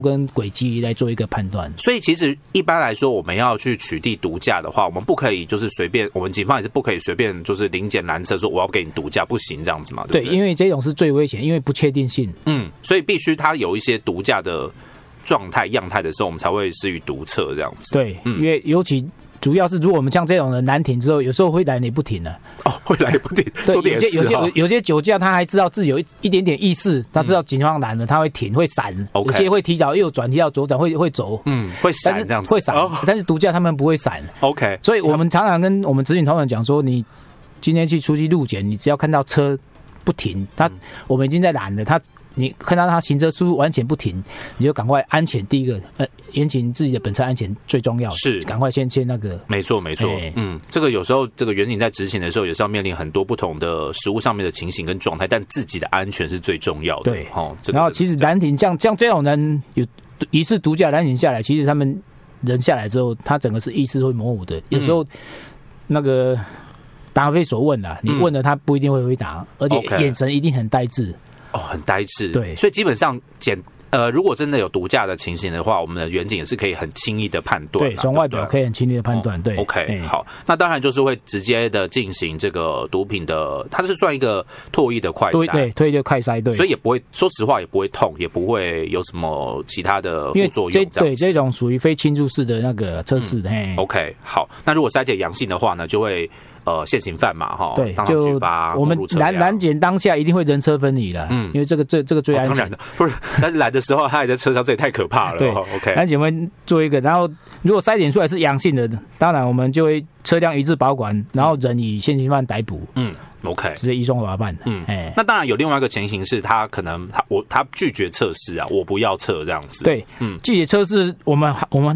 跟轨迹来做一个判断。 所以其实一般来说，我们要去取缔毒驾的话，我们不可以就是随便，我们警方也是不可以随便就是临检拦车说我要给你毒驾，不行这样子嘛，对不对？ 对，因为这种是最危险，因为不确定性。 所以必须它有一些毒驾的状态样态的时候，我们才会施予毒测这样子。 对，因为尤其主要是如果我们像这种人拦停之后，有时候会来你不停了。 会来不停。 对，有些酒驾他还知道自己有一点点意识，他知道警方拦了，他会停会闪，有些会提早右转，提早左转会走， 会闪这样子， 会闪。但是毒驾他们不会闪。 OK， 所以我们常常跟我们执勤同仁讲说，你今天出去路检，你只要看到车不停，我们已经在拦了，你看到他行车速度完全不停，你就赶快安全。第一个，严谨自己的本车安全最重要，是赶快先那个。没错， 这个有时候这个员警在执行的时候，也是要面临很多不同的实务上面的情形跟状态，但自己的安全是最重要的。对， 然后其实拦停像这种人有疑似毒驾拦停下来，其实他们人下来之后，他整个是意识会模糊的，有时候那个答非所问啦，你问了他不一定会回答，而且眼神一定很呆滞。 很呆滞。 对， 所以基本上如果真的有毒驾的情形的话，我们的员警也是可以很轻易的判断。 对，从外表可以很轻易的判断。对 ，OK， 好，那当然就是会直接的进行这个毒品的，它是算一个唾液的快筛， 对，唾液的快筛，对， 所以也不会，说实话也不会痛，也不会有什么其他的副作用。 对，这种属于非侵入式的那个测试。 OK， 好，那如果筛检阳性的话呢，就会现行犯嘛，哈， 对， 当场举发我们拦检当下一定会人车分离了，因为这个最安全。 当然的，不是，但是来的时候他还在车上，这也太可怕了。 对 ，OK， 拦检会做一个，然后如果筛检出来是阳性的，当然我们就会车辆移至保管，然后人以现行犯逮捕。 OK， 直接移送法办。 那当然有另外一个情形是他可能他拒绝测试啊，我不要测这样子。 对，拒绝测试我们。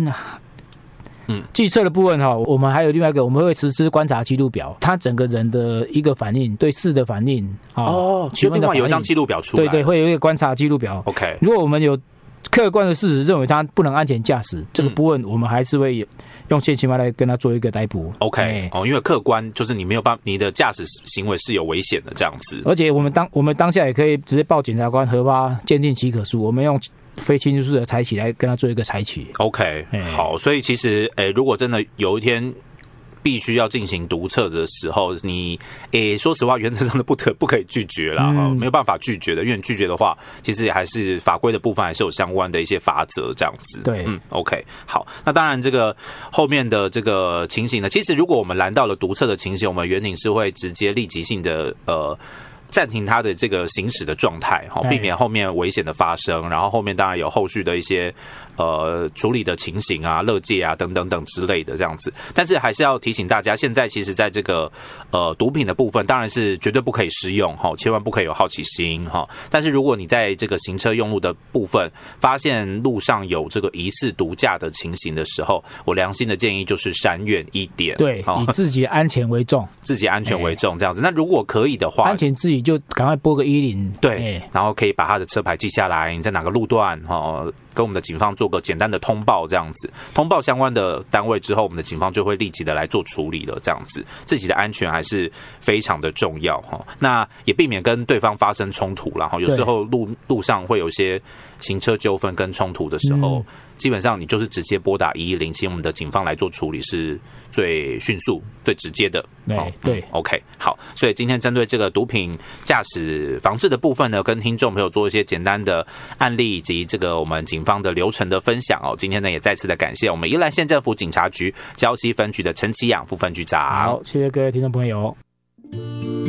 计测的部分我们还有另外一个，我们会实施观察记录表，他整个人的一个反应，对事的反应就另外有一张记录表出来。 对，会有一个观察记录表。 OK， 如果我们有客观的事实认为他不能安全驾驶，这个部分我们还是会用现行法来跟他做一个逮捕。 OK， 因为客观就是你没有办法，你的驾驶行为是有危险的这样子。 而且我们当下也可以直接报检察官核发鉴定许可书，我们用非侵入式的采取来跟他做一个采取。 OK， 好，所以其实如果真的有一天必须要进行毒测的时候，你说实话，原则上的不可以拒绝啦，没有办法拒绝的，因为你拒绝的话，其实也还是法规的部分还是有相关的一些法则这样子。 对 ，OK， 好，那当然这个后面的这个情形呢，其实如果我们拦到了毒测的情形，我们员警是会直接立即性的暂停他的这个行驶的状态，避免后面危险的发生。然后后面当然有后续的一些处理的情形啊、勒戒啊等等等之类的这样子。但是还是要提醒大家，现在其实在这个毒品的部分，当然是绝对不可以施用哈，千万不可以有好奇心哈。但是如果你在这个行车用路的部分发现路上有这个疑似毒驾的情形的时候，我良心的建议就是闪远一点。 对，以自己安全为重， 自己安全为重这样子。那如果可以的话， 安全自己就赶快拨个110， 对，然后可以把他的车牌记下来，你在哪个路段跟我们的警方做个简单的通报，这样子通报相关的单位之后，我们的警方就会立即的来做处理了，这样子自己的安全还是非常的重要那也避免跟对方发生冲突啦，有时候路上会有一些行车纠纷跟冲突的时候，基本上你就是直接拨打110，请我们的警方来做处理是最迅速、最直接的。 对 ，OK， 好，所以今天针对这个毒品驾驶防治的部分呢，跟听众朋友做一些简单的案例以及这个我们警方的流程的分享今天呢也再次的感谢我们宜兰县政府警察局礁溪分局的陈其养副分局长。 好，谢谢各位听众朋友。